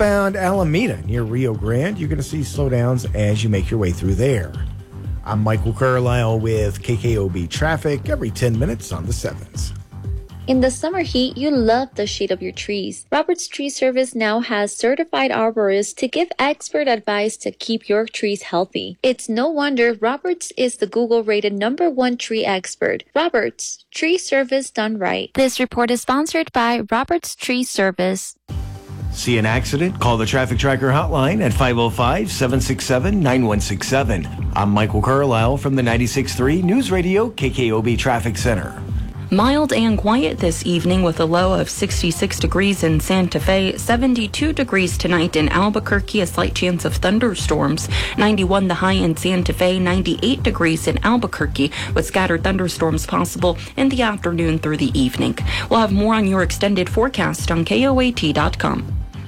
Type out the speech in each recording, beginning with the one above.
Southbound Alameda near Rio Grande, you're going to see slowdowns as you make your way through there. I'm Michael Carlisle with KKOB Traffic every 10 minutes on the 7s. In the summer heat, you love the shade of your trees. Roberts Tree Service now has certified arborists to give expert advice to keep your trees healthy. It's no wonder Roberts is the Google-rated #1 tree expert. Roberts, tree service done right. This report is sponsored by Roberts Tree Service. See an accident? Call the Traffic Tracker hotline at 505-767-9167. I'm Michael Carlisle from the 96.3 News Radio KKOB Traffic Center. Mild and quiet this evening with a low of 66 degrees in Santa Fe, 72 degrees tonight in Albuquerque, a slight chance of thunderstorms, 91 the high in Santa Fe, 98 degrees in Albuquerque with scattered thunderstorms possible in the afternoon through the evening. We'll have more on your extended forecast on KOAT.com.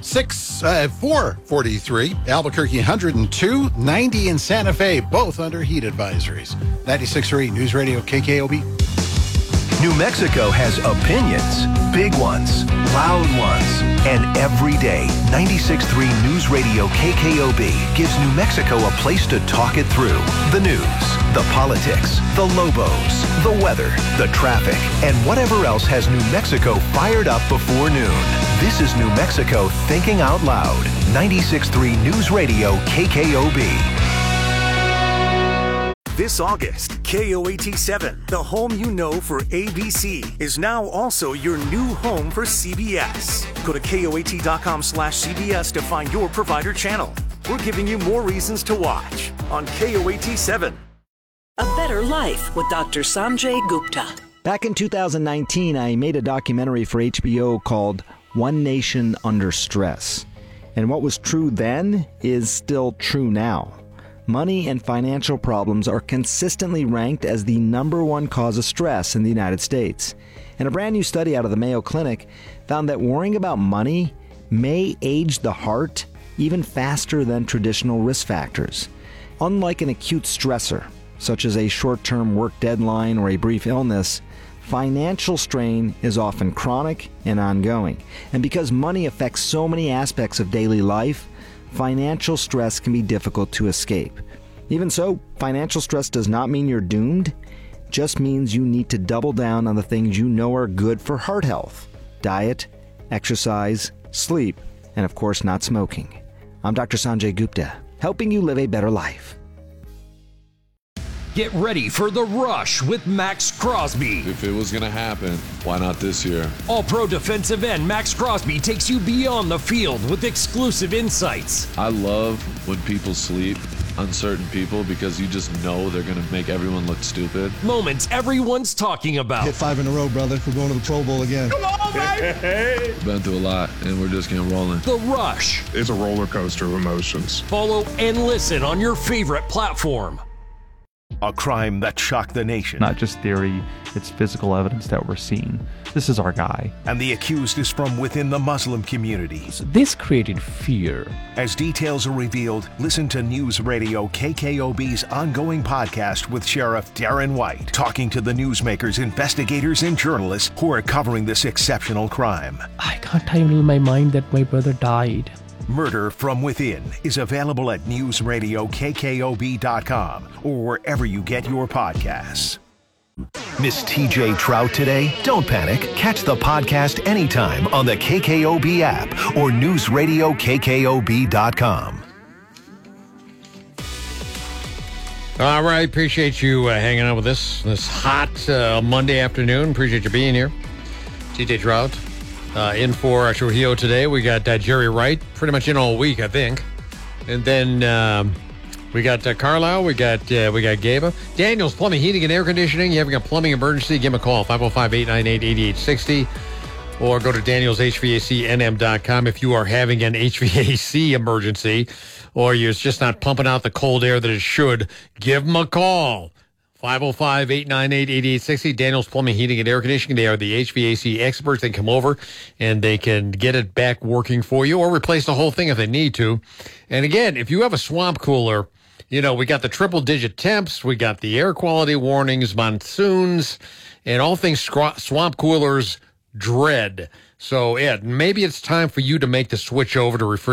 443, Albuquerque 102, 90 in Santa Fe, both under heat advisories. 96.3 News Radio KKOB. New Mexico has opinions, big ones, loud ones, and every day, 96.3 News Radio KKOB gives New Mexico a place to talk it through. The news, the politics, the Lobos, the weather, the traffic, and whatever else has New Mexico fired up before noon. This is New Mexico Thinking Out Loud. 96.3 News Radio KKOB. This August, KOAT7, the home you know for ABC, is now also your new home for CBS. Go to KOAT.com/CBS to find your provider channel. We're giving you more reasons to watch on KOAT7. A Better Life with Dr. Sanjay Gupta. Back in 2019, I made a documentary for HBO called One Nation Under Stress. And what was true then is still true now. Money and financial problems are consistently ranked as the #1 cause of stress in the United States. And a brand new study out of the Mayo Clinic found that worrying about money may age the heart even faster than traditional risk factors. Unlike an acute stressor, such as a short-term work deadline or a brief illness, financial strain is often chronic and ongoing. And because money affects so many aspects of daily life, financial stress can be difficult to escape. Even so, financial stress does not mean you're doomed. It just means you need to double down on the things you know are good for heart health: diet, exercise, sleep, and of course not smoking. I'm Dr. Sanjay Gupta, helping you live a better life. Get ready for The Rush with Max Crosby. If it was going to happen, why not this year? All-pro defensive end Max Crosby takes you beyond the field with exclusive insights. I love when people sleep on certain people because you just know they're going to make everyone look stupid. Moments everyone's talking about. Hit 5 in a row, brother. We're going to the Pro Bowl again. Come on, baby! Been through a lot, and we're just getting rolling. The Rush. It's a roller coaster of emotions. Follow and listen on your favorite platform. A crime that shocked the nation. Not just theory, it's physical evidence that we're seeing. This is our guy. And the accused is from within the Muslim community. So this created fear. As details are revealed, listen to News Radio KKOB's ongoing podcast with Sheriff Darren White, talking to the newsmakers, investigators, and journalists who are covering this exceptional crime. I can't handle my mind that my brother died. Murder from Within is available at newsradiokkob.com or wherever you get your podcasts. Miss TJ Trout today? Don't panic. Catch the podcast anytime on the KKOB app or newsradiokkob.com. All right. Appreciate you hanging out with us this hot Monday afternoon. Appreciate you being here. TJ Trout. In for Trujillo today. We got Jerry Wright pretty much in all week, I think. And then we got Carlisle. We got Gabe. Daniel's Plumbing, Heating, and Air Conditioning. You having a plumbing emergency, give him a call, 505-898-8860. Or go to danielshvacnm.com if you are having an HVAC emergency or you're just not pumping out the cold air that it should. Give them a call. 505-898-8860. Daniel's Plumbing, Heating, and Air Conditioning. They are the HVAC experts. They come over and they can get it back working for you or replace the whole thing if they need to. And again, if you have a swamp cooler, you know, we got the triple-digit temps. We got the air quality warnings, monsoons, and all things swamp coolers dread. So, Ed, maybe it's time for you to make the switch over to refrigeration.